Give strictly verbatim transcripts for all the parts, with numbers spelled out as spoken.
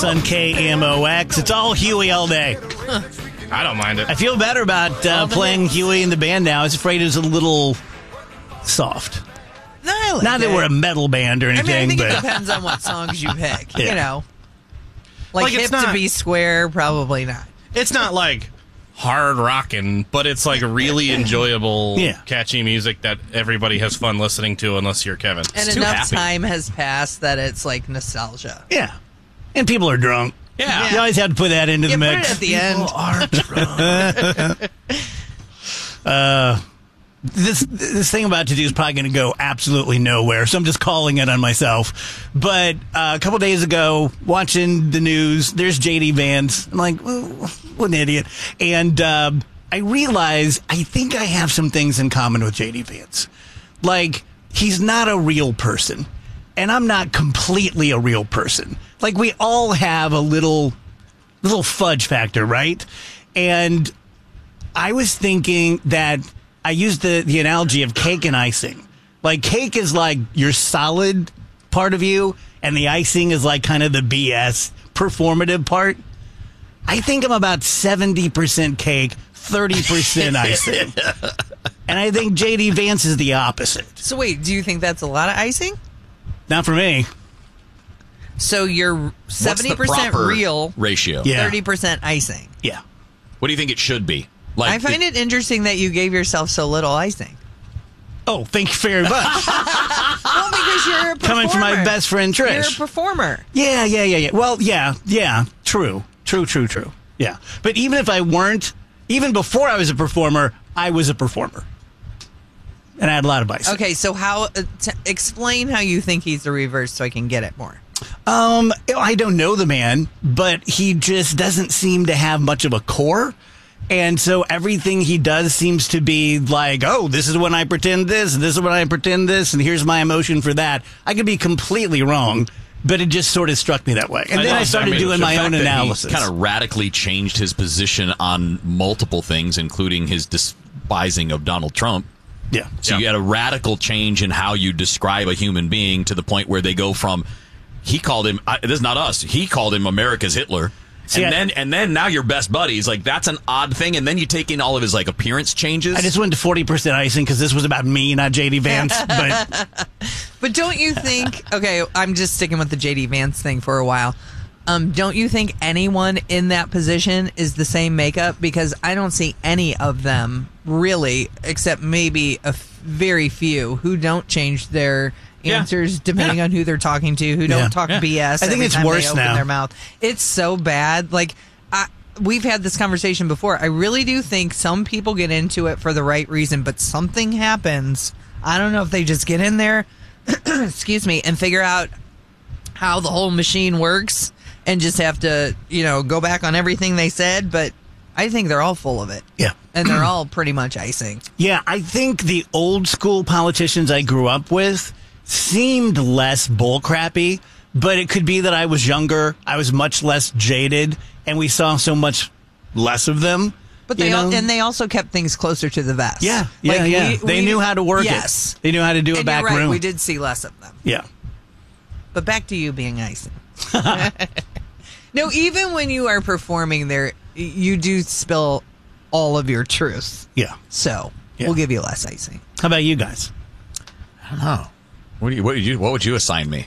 On K M O X. It's all Huey all day. I don't mind it. I feel better about uh, playing Huey in the band now. I was afraid it was a little soft. No, I like Not that it. we're a metal band or I anything, mean, I think but it depends on what songs you pick. Yeah. You know, like, Like, it's Hip not- to Be Square, probably not. It's not like hard rockin', but it's like really enjoyable, Yeah. catchy music that everybody has fun listening to, unless you're Kevin. And It's too enough happy. time has passed that it's like nostalgia. yeah. And people are drunk. Yeah. You always have to put that into You the put mix. it at the end. uh, this this thing I'm about to do is probably going to go absolutely nowhere, so I'm just calling it on myself. But uh, a couple days ago, watching the news, there's J D Vance. I'm like, well, what an idiot. And uh, I realize I think I have some things in common with J D Vance. Like, he's not a real person, and I'm not completely a real person. Like, we all have a little little fudge factor, right? And I was thinking that I used the, the analogy of cake and icing. Like, cake is like your solid part of you, and the icing is like kind of the B S performative part. I think I'm about seventy percent cake, thirty percent icing. And I think J D Vance is the opposite. So wait, do you think that's a lot of icing? Not for me. So you're seventy percent proper real, ratio? Yeah. thirty percent icing. Yeah. What do you think it should be? I find it interesting that you gave yourself so little icing. Oh, thank you very much. Well, because you're a performer. Coming from my best friend, Trish. You're a performer. Yeah, yeah, yeah, yeah. Well, yeah, yeah. True. True, true, true. Yeah. But even if I weren't, even before I was a performer, I was a performer. And I had a lot of icing. Okay, so how? Uh, t- explain how you think he's the reverse, so I can get it more. Um, I don't know the man, but he just doesn't seem to have much of a core. And so everything he does seems to be like, oh, this is when I pretend this, this is when I pretend this, and here's my emotion for that. I could be completely wrong, but it just sort of struck me that way. And I then know. I started I mean, doing the my fact own that he analysis. kind of radically changed his position on multiple things, including his despising of Donald Trump. Yeah. So you had a radical change in how you describe a human being to the point where they go from, he called him, I, this is not us, he called him America's Hitler. See, and I- then and then now you're best buddies. Like, that's an odd thing. And then you take in all of his like appearance changes. I just went to forty percent icing because this was about me, not J D Vance. But But don't you think? Okay, I'm just sticking with the J D Vance thing for a while. Um, don't you think anyone in that position is the same makeup? Because I don't see any of them really, except maybe a f- very few who don't change their Yeah. answers depending Yeah. on who they're talking to, who don't Yeah. talk Yeah. B S. I think every it's time worse they open now. Their mouth. It's so bad. Like I, we've had this conversation before. I really do think some people get into it for the right reason, but something happens. I don't know if they just get in there, excuse me, and figure out how the whole machine works and just have to, you know, go back on everything they said. But I think they're all full of it. yeah. And they're all pretty much icing. Yeah, I think the old school politicians I grew up with seemed less bullcrappy, but it could be that I was younger, I was much less jaded, and we saw so much less of them. But you they al- know? and they also kept things closer to the vest. yeah, yeah, Like, yeah. we- they we- knew how to work yes. it. They knew how to do a And back you're right, room. we did see less of them. Yeah. But back to you being icing. No, even when you are performing there, you do spill all of your truth. Yeah. So Yeah. we'll give you less icing. How about you guys? I don't know. What do you what did you what would you assign me?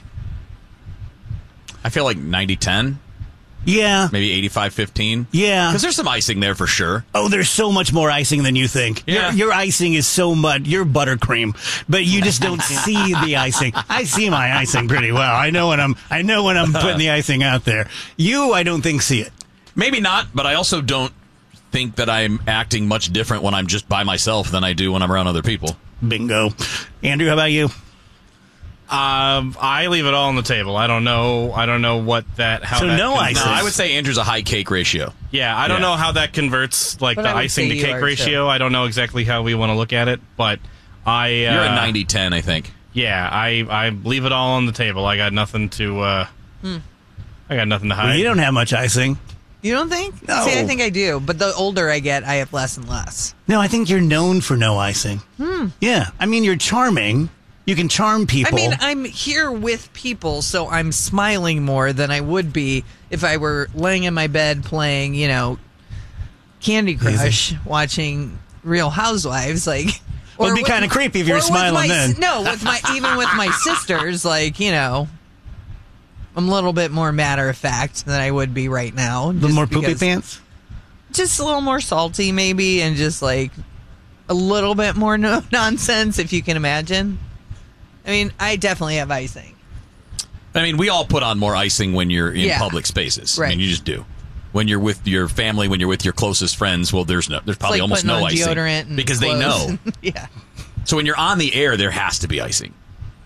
I feel like ninety ten, Yeah. maybe eighty-five fifteen. Yeah. Because there's some icing there for sure. Oh, there's so much more icing than you think. Yeah. Your, your icing is so much. You're buttercream, but you just don't see the icing. I see my icing pretty well. I know when I'm. I know when I'm putting the icing out there. You, I don't think see it. Maybe not, but I also don't think that I'm acting much different when I'm just by myself than I do when I'm around other people. Bingo. Andrew, how about you? Um, I leave it all on the table. I don't know. I don't know what that. How So that no converts. icing. No, I would say Andrew's a high cake ratio. Yeah, I don't Yeah. know how that converts, like But the I would icing say to you cake are, ratio. I don't know exactly how we want to look at it, but I. Uh, You're a ninety ten, I think. Yeah, I I leave it all on the table. I got nothing to. Uh, I got nothing to hide. Well, you don't have much icing. You don't think? No. See, I think I do. But the older I get, I have less and less. No, I think you're known for no icing. Hmm. Yeah, I mean you're charming, You can charm people. I mean, I'm here with people, so I'm smiling more than I would be if I were laying in my bed playing, you know, Candy Crush, Easy. watching Real Housewives. Like, Well, it'd be with- kinda creepy if you were or with smiling my- then. No, with my even with my sisters, like, you know, I'm a little bit more matter of fact than I would be right now. a little just more poopy because- pants. Just a little more salty, maybe, and just like a little bit more no nonsense, if you can imagine. I mean, I definitely have icing. I mean, we all put on more icing when you're in Yeah. public spaces. I Right. mean, you just do. When you're with your family, when you're with your closest friends, well, there's no, there's probably It's like almost putting no on icing deodorant and because they clothes. know. Yeah. So when you're on the air, there has to be icing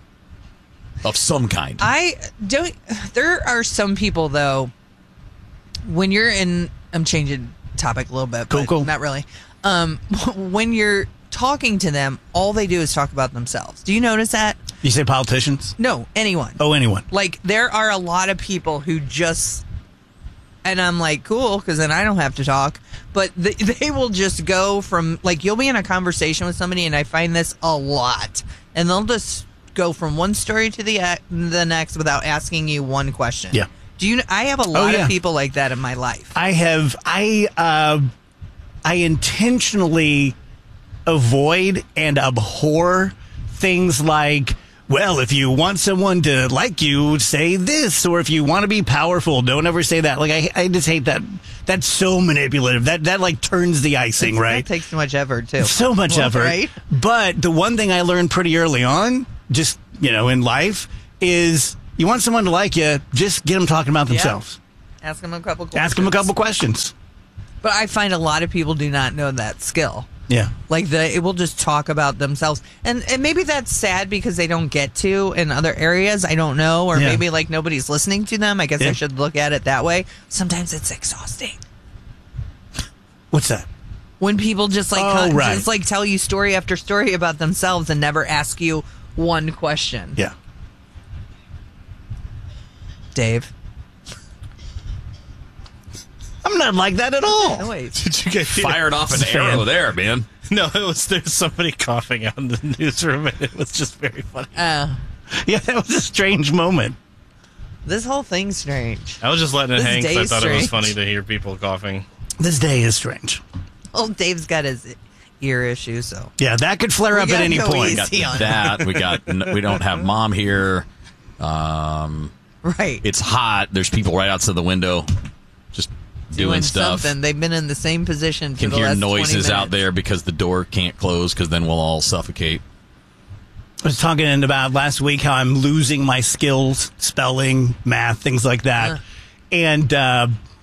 of some kind. I don't. There are some people though. When you're in, I'm changing topic a little bit, Cool, but cool. not really. Um, when you're talking to them, all they do is talk about themselves. Do you notice that? You say politicians? No, anyone. Oh, anyone. Like there are a lot of people who just, and I'm like, cool, because then I don't have to talk. But they, they will just go from like you'll be in a conversation with somebody, and I find this a lot, and they'll just go from one story to the uh, the next without asking you one question. Yeah. Do you? I have a lot yeah. of people like that in my life. I have I uh, I intentionally avoid and abhor things like, well, if you want someone to like you, say this, or if you want to be powerful, don't ever say that. Like I, I just hate that. That's so manipulative. That that like turns the icing, right? That takes too much effort too. So much Well, effort. right? But the one thing I learned pretty early on, just, you know, in life, is you want someone to like you, just get them talking about themselves. Ask them a couple. questions. Ask them a couple questions. But I find a lot of people do not know that skill. Yeah. Like the it will just talk about themselves, and and maybe that's sad because they don't get to in other areas. I don't know, or Yeah. maybe like nobody's listening to them. I guess Yeah. I should look at it that way. Sometimes it's exhausting What's that? when people just like Oh, con- right. just like tell you story after story about themselves and never ask you one question. Yeah. Dave. I'm not like that at all. Oh wait. Did you get Fired off an It's a fan. arrow there, man. No, it was there's somebody coughing out in the newsroom, and it was just very funny. Uh, Yeah, that was a strange moment. this whole thing's strange. I was just letting it This hang because I day's thought it was strange. funny to hear people coughing. This day is strange. Well, Dave's got his ear issue, so Yeah, that could flare We up at gotta any go point. easy. We got on that. We got. We don't have mom here. Um, right. it's hot. There's people right outside the window, just doing, stuff. something. They've been in the same position for Can the hear last twenty noises out minutes. there because the door can't close because then we'll all suffocate. I was talking about last week how I'm losing my skills, spelling, math, things like that. Uh. And uh,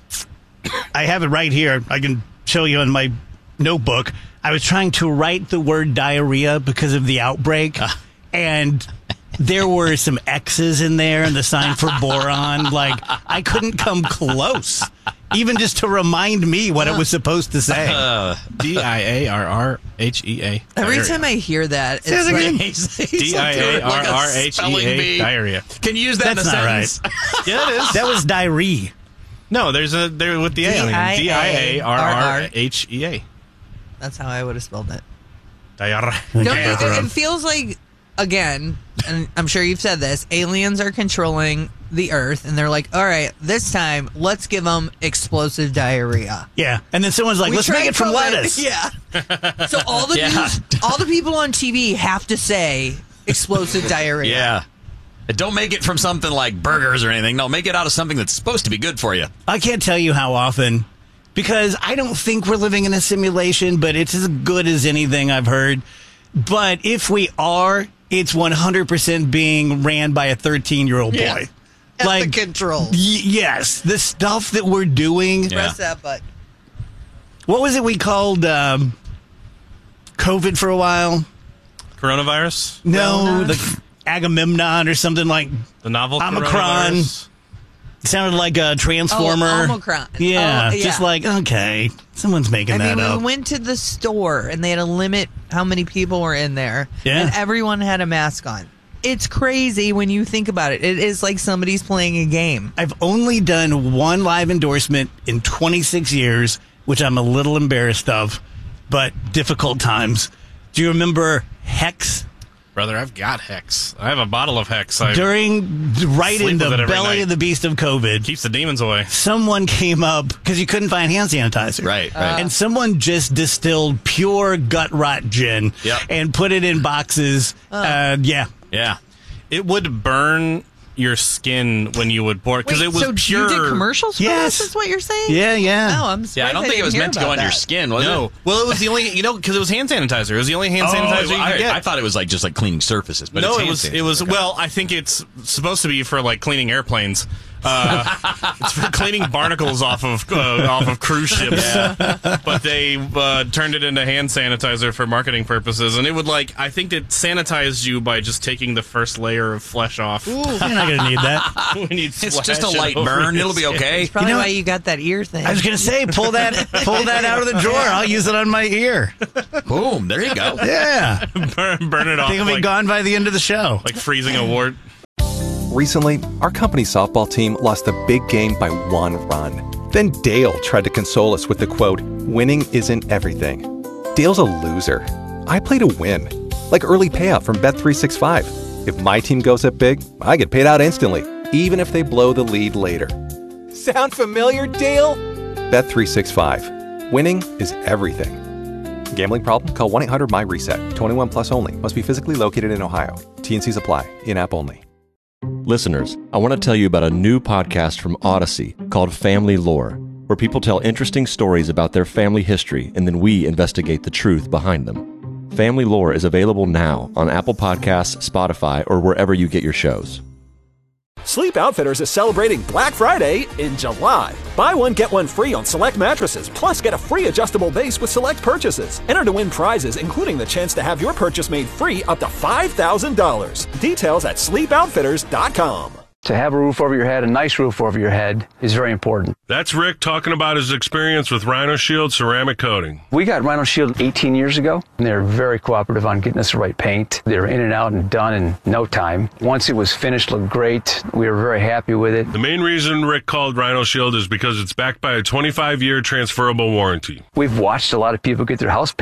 I have it right here. I can show you in my notebook. I was trying to write the word diarrhea because of the outbreak. And there were some X's in there and the sign for boron. Like, I couldn't come close, even just to remind me what it was supposed to say. D I A R R H E A. Every time I hear that, it's Say it again. like, D I A R R H E A diarrhea. Can you use that That's in a not sentence? Yeah, it is. That was diarrhea. No, there's a there with the A on it. D I A R R H E A. that's how I would have spelled it. Diarrhea. Don't, Okay. it, it feels like, again, and I'm sure you've said this, aliens are controlling the Earth, and they're like, all right, this time, let's give them explosive diarrhea. Yeah. And then someone's like, We let's make tried it from COVID. lettuce. Yeah. So all the Yeah. news, all the people on T V have to say explosive diarrhea. Yeah. And don't make it from something like burgers or anything. No, make it out of something that's supposed to be good for you. I can't tell you how often, because I don't think we're living in a simulation, but it's as good as anything I've heard. But if we are, it's one hundred percent being ran by a thirteen-year-old boy. Yeah. At Like, the control. y- yes, the stuff that we're doing. Yeah. Press that button. What was it we called um, COVID for a while? Coronavirus? No, Rona? the Agamemnon or something like. The novel Omicron. coronavirus? Sounded like a transformer. Oh, Omicron. Yeah, Oh, yeah. just like, okay, someone's making I that mean, up. we went to the store and they had to limit how many people were in there. Yeah. And everyone had a mask on. It's crazy when you think about it. It is like somebody's playing a game. I've only done one live endorsement in twenty-six years, which I'm a little embarrassed of, but difficult times. Do you remember Hex? Brother, I've got Hex. I have a bottle of Hex. I During, right sleep in the with it every belly night. of the beast of COVID, keeps the demons away. someone came up, because you couldn't find hand sanitizer. Right, right. And someone just distilled pure gut rot gin Yep. and put it in boxes. Uh, yeah. Yeah. It would burn your skin when you would pour it because Wait, it was so pure. you did commercials for Yes. this, is what you're saying? Yeah, yeah. Oh, I'm surprised Yeah, I don't think it didn't was hear meant to about go on your that. skin, was No, it? well, it was the only you know because it was hand sanitizer. It was the only hand sanitizer you I, could get. I thought it was like just like cleaning surfaces, but no, it's it hand was. It sanitizer. was. Okay. Well, I think it's supposed to be for like cleaning airplanes. Uh, it's for cleaning barnacles off of uh, off of cruise ships. But they uh, turned it into hand sanitizer for marketing purposes, and it would like I think it sanitized you by just taking the first layer of flesh off. You're not going to need that. when you It's splash just a it light over burn. your It'll be skin. okay. Probably You know why what? you got that ear thing. I was going to say, pull that pull that out of the drawer. I'll use it on my ear. Boom. There you go. Yeah. burn, burn it off. I think it'll be like, gone by the end of the show. like freezing a wart. Recently, our company's softball team lost a big game by one run. Then Dale tried to console us with the quote, "Winning isn't everything." Dale's a loser. I play to win. Like early payout from Bet three sixty-five. If my team goes up big, I get paid out instantly, even if they blow the lead later. Sound familiar, Dale? Bet three sixty-five. Winning is everything. Gambling problem? Call one eight hundred my reset. twenty-one plus only. Must be physically located in Ohio. T and Cs apply. In-app only. Listeners, I want to tell you about a new podcast from Odyssey called Family Lore, where people tell interesting stories about their family history and then we investigate the truth behind them. Family Lore is available now on Apple Podcasts, Spotify, or wherever you get your shows. Sleep Outfitters is celebrating Black Friday in July. Buy one, get one free on select mattresses, plus get a free adjustable base with select purchases. Enter to win prizes, including the chance to have your purchase made free up to five thousand dollars. Details at sleep outfitters dot com. To have a roof over your head, a nice roof over your head, is very important. That's Rick talking about his experience with Rhino Shield ceramic coating. We got Rhino Shield eighteen years ago, and they were very cooperative on getting us the right paint. They were in and out and done in no time. Once it was finished, looked great. We were very happy with it. The main reason Rick called Rhino Shield is because it's backed by a twenty-five year transferable warranty. We've watched a lot of people get their house